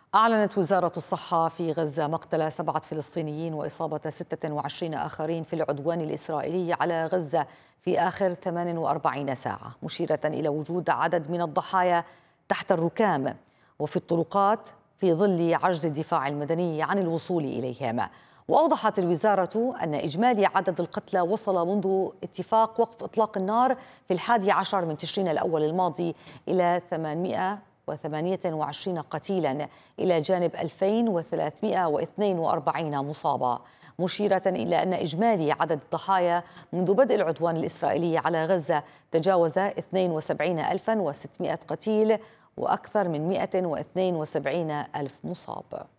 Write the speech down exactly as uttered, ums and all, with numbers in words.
أعلنت وزارة الصحة في غزة مقتل سبعة فلسطينيين وإصابة ستة وعشرين آخرين في العدوان الإسرائيلي على غزة في آخر ثمان وأربعين ساعة، مشيرة إلى وجود عدد من الضحايا تحت الركام وفي الطرقات في ظل عجز الدفاع المدني عن الوصول إليهم. وأوضحت الوزارة أن إجمالي عدد القتلى وصل منذ اتفاق وقف إطلاق النار في الحادي عشر من تشرين الأول الماضي إلى ثمانمائة وثمانية وعشرين قتيلا إلى جانب ألفين وثلاثمائة واثنين وأربعين مصابا، مشيرة إلى أن إجمالي عدد الضحايا منذ بدء العدوان الإسرائيلي على غزة تجاوز اثنين وسبعين ألفا وستمائة قتيل وأكثر من مائة واثنين وسبعين ألف مصاب.